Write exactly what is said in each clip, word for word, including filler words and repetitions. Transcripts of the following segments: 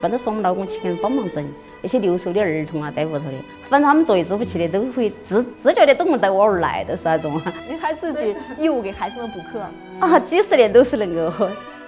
反正是我们老公去给人帮忙整，那些留守的儿童啊，在屋头的，反正他们作业做不起的，都会自自觉的等着带我儿来的是那种。 你还自己义务给孩子们补课啊，几十年都是能够。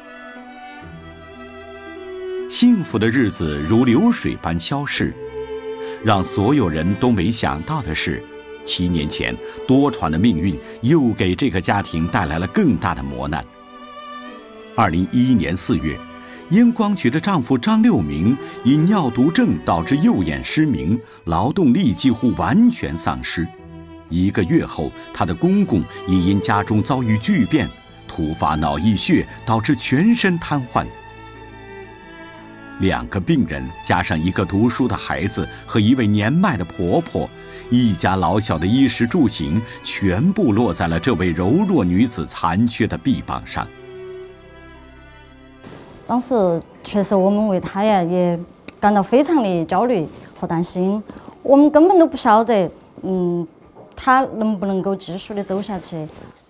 幸福的日子如流水般消逝，让所有人都没想到的是，七年前多舛的命运又给这个家庭带来了更大的磨难。二零一一年四月，燕光菊的丈夫张六明因尿毒症导致右眼失明，劳动力几乎完全丧失。一个月后，他的公公也因家中遭遇巨变，突发脑溢血，导致全身瘫痪。两个病人加上一个读书的孩子和一位年迈的婆婆，一家老小的衣食住行全部落在了这位柔弱女子残缺的臂膀上。 当时确实我们为她呀也感到非常的焦虑和担心，我们根本都不晓得嗯她能不能够继续的走下去。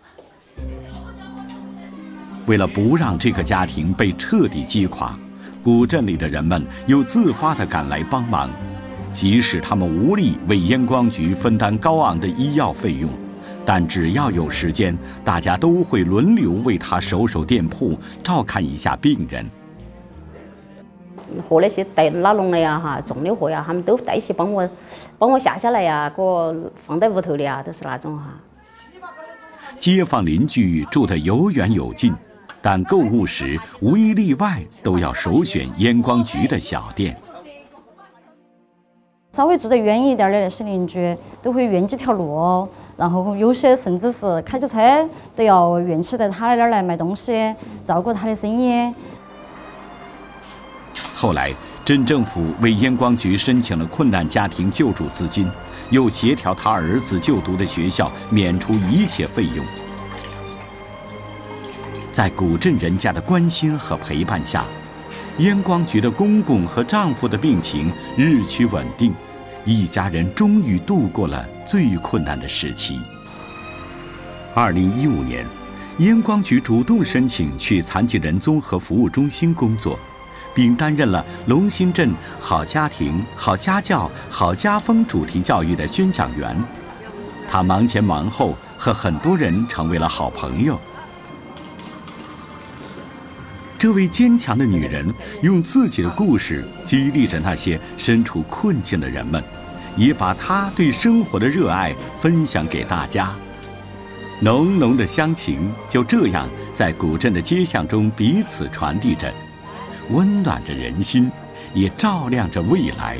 为了不让这个家庭被彻底击垮，古镇里的人们又自发地赶来帮忙，即使他们无力为燕光菊分担高昂的医药费用，但只要有时间，大家都会轮流为他守守店铺，照看一下病人。 和那些带拉笼的呀、哈重的货呀，他们都带起帮我，帮我下下来呀，给我放在屋头的呀，都是那种哈。 街坊邻居住得有远有近，但购物时无一例外都要首选燕光菊的小店。 稍微住得远一点的那些邻居都会远几条路哦，然后有些甚至是开着车都要远起在他那儿来买东西，照顾他的生意。 后来，镇政府为燕光菊申请了困难家庭救助资金，又协调他儿子就读的学校免除一切费用。在古镇人家的关心和陪伴下，燕光菊的公公和丈夫的病情日趋稳定，一家人终于度过了最困难的时期。二零一五年，燕光菊主动申请去残疾人综合服务中心工作，并担任了龙兴镇好家庭、好家教、好家风主题教育的宣讲员。她忙前忙后，和很多人成为了好朋友。这位坚强的女人用自己的故事激励着那些身处困境的人们，也把她对生活的热爱分享给大家。浓浓的乡情就这样在古镇的街巷中彼此传递着，温暖着人心，也照亮着未来。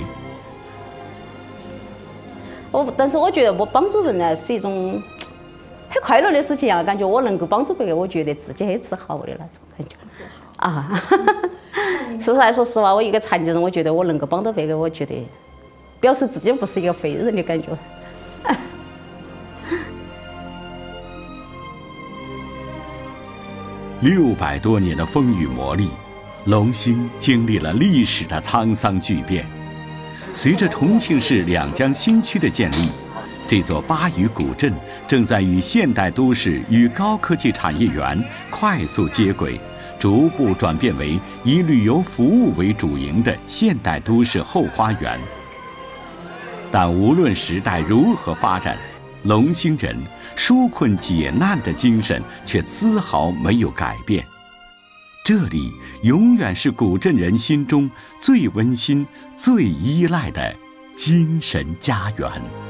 我但是我觉得我帮助人呢是一种很快乐的事情啊，感觉我能够帮助别个，我觉得自己很自豪的那种感觉啊。是不是？说实话，我一个残疾人，我觉得我能够帮到别个，我觉得表示自己不是一个废人的感觉。 六百多年的风雨磨砺，龙兴经历了历史的沧桑巨变。随着重庆市两江新区的建立，这座巴渝古镇正在与现代都市与高科技产业园快速接轨，逐步转变为以旅游服务为主营的现代都市后花园。但无论时代如何发展，龙兴人纾困解难的精神却丝毫没有改变。这里永远是古镇人心中最温馨、最依赖的精神家园。